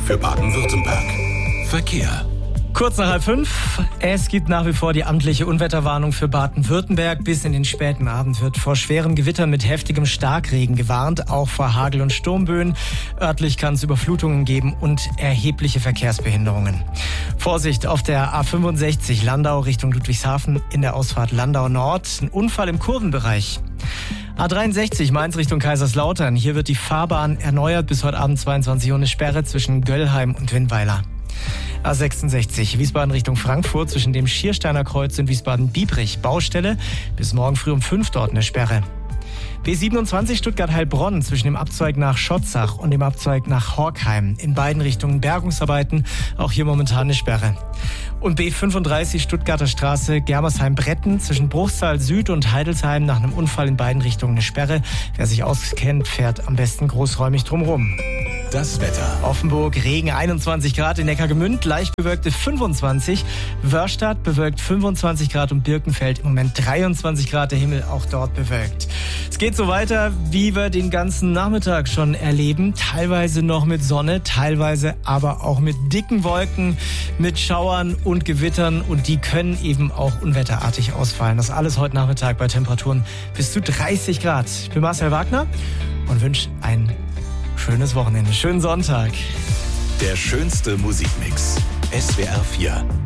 für Baden-Württemberg. Verkehr. Kurz nach 5:30. Es gibt nach wie vor die amtliche Unwetterwarnung für Baden-Württemberg. Bis in den späten Abend wird vor schweren Gewittern mit heftigem Starkregen gewarnt, auch vor Hagel- und Sturmböen. Örtlich kann es Überflutungen geben und erhebliche Verkehrsbehinderungen. Vorsicht auf der A65 Landau Richtung Ludwigshafen in der Ausfahrt Landau Nord. Ein Unfall im Kurvenbereich. A63 Mainz Richtung Kaiserslautern. Hier wird die Fahrbahn erneuert. Bis heute Abend 22 Uhr eine Sperre zwischen Göllheim und Winnweiler. A66 Wiesbaden Richtung Frankfurt zwischen dem Schiersteiner Kreuz und Wiesbaden-Biebrich. Baustelle. Bis morgen früh um 5 dort eine Sperre. B27 Stuttgart-Heilbronn zwischen dem Abzweig nach Schotzach und dem Abzweig nach Horkheim. In beiden Richtungen Bergungsarbeiten. Auch hier momentan eine Sperre. Und B35 Stuttgarter Straße Germersheim-Bretten zwischen Bruchsal Süd und Heidelsheim nach einem Unfall in beiden Richtungen eine Sperre. Wer sich auskennt, fährt am besten großräumig drumherum. Das Wetter. Offenburg, Regen 21 Grad, in Neckargemünd leicht bewölkte 25, Wörstadt bewölkt 25 Grad und Birkenfeld im Moment 23 Grad, der Himmel auch dort bewölkt. Es geht so weiter, wie wir den ganzen Nachmittag schon erleben, teilweise noch mit Sonne, teilweise aber auch mit dicken Wolken, mit Schauern und Gewittern und die können eben auch unwetterartig ausfallen. Das alles heute Nachmittag bei Temperaturen bis zu 30 Grad. Ich bin Marcel Wagner und wünsche ein schönes Wochenende, schönen Sonntag. Der schönste Musikmix. SWR 4.